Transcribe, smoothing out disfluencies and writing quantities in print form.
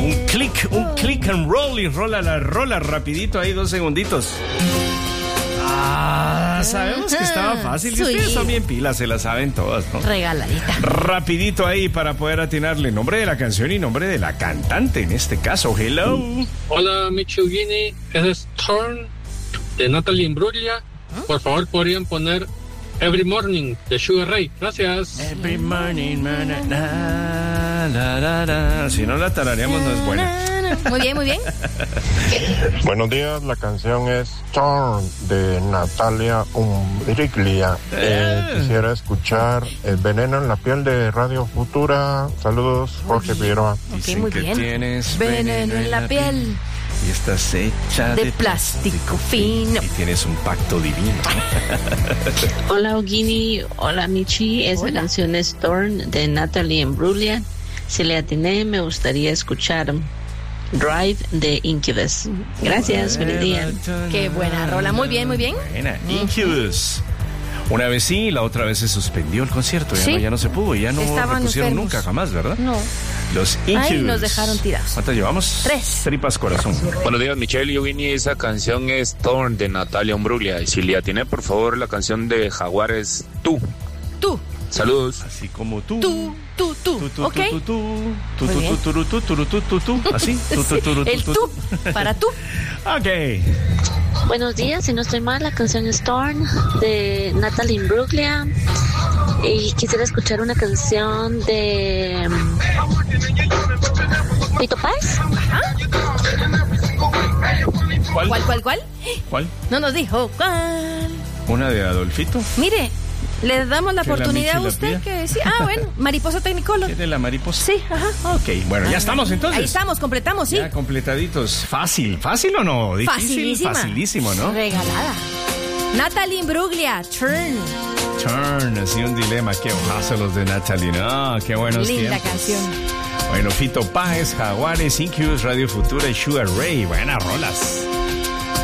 Un click and roll y rola la rola rapidito ahí, 2 segunditos. Sabemos que estaba fácil. Y ustedes son bien pilas, se la saben todas, ¿no? Regaladita. Rapidito ahí para poder atinarle nombre de la canción y nombre de la cantante en este caso. Hello. Hola, Michugini. Es Torn de Natalie Imbruglia. Por favor, podrían poner Every Morning de Sugar Ray. Gracias. Every morning, si no la tarareamos no es buena. Muy bien, muy bien. Buenos días, la canción es Torn de Natalia Imbruglia. Quisiera escuchar El veneno en la piel de Radio Futura. Saludos, Jorge Figueroa. Ok, muy bien. Tienes veneno en la piel. Y estás hecha de plástico fino. Y tienes un pacto divino. Hola, Ogini. Hola, Michi. Esa canción es Torn de Natalie Imbruglia. Si le atiné, me gustaría escuchar Drive de Incubus. Gracias, feliz día. Qué buena rola, muy bien, muy bien. Buena, Incubus. Una vez sí, la otra vez se suspendió el concierto. Ya no se pudo, ya no repusieron enfermos. Nunca, jamás, ¿verdad? No. Los Incubus. Ahí nos dejaron tirados. ¿Cuántas llevamos? 3. Tripas corazón. Buenos días, Michelle y Winnie. Esa canción es Torn de Natalia Imbruglia. Y si le atiné, por favor, la canción de Jaguares, Tú. Saludos. Así como tú. Tú. Ok. Así. El tú. Para tú. Ok. Buenos días, si no estoy mal, la canción es Torn de Natalie Imbruglia. Y quisiera escuchar una canción de Fito Páez. ¿Cuál? No nos dijo cuál. ¿Una de Adolfito? Mire, le damos la oportunidad a usted que sí. Bueno, Mariposa Technicolor. ¿Tiene la mariposa? Sí, ajá. Ok, bueno, ya estamos entonces. Ahí estamos, completamos, sí. Ya completaditos. ¿Fácil o no? Difícil, facilísimo, ¿no? Regalada. Natalie Imbruglia, Turn, así un dilema. Qué ojazo los de Natalie, ¿no? Qué buenos linda tiempos. Canción. Bueno, Fito Páez, Jaguares, Incubus, Radio Futura y Sugar Ray. Buenas rolas.